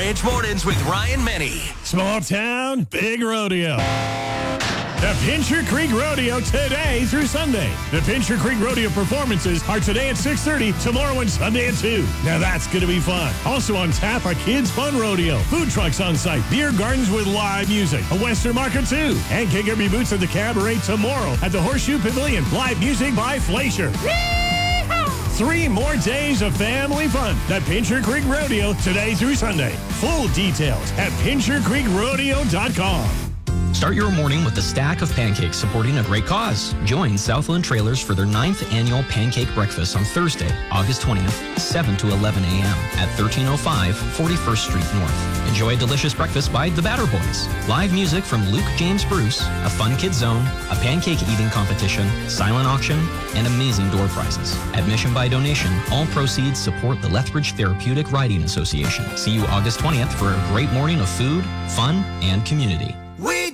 Ranch Mornings with Ryan Menny. Small town, big rodeo. The Pincher Creek Rodeo today through Sunday. The Pincher Creek Rodeo performances are today at 6:30, tomorrow and Sunday at 2. Now that's going to be fun. Also on tap, a kids' fun rodeo. Food trucks on site, beer gardens with live music, a Western market too. And kick every boots at the cabaret tomorrow at the Horseshoe Pavilion. Live music by Fleischer. 3 more days of family fun. The Pincher Creek Rodeo today through Sunday. Full details at PincherCreekRodeo.com. Start your morning with a stack of pancakes supporting a great cause. Join Southland Trailers for their 9th annual pancake breakfast on Thursday, August 20th, 7 to 11 a.m. at 1305 41st Street North. Enjoy a delicious breakfast by the Batter Boys. Live music from Luke James Bruce, a fun kids zone, a pancake eating competition, silent auction, and amazing door prizes. Admission by donation. All proceeds support the Lethbridge Therapeutic Riding Association. See you August 20th for a great morning of food, fun, and community. We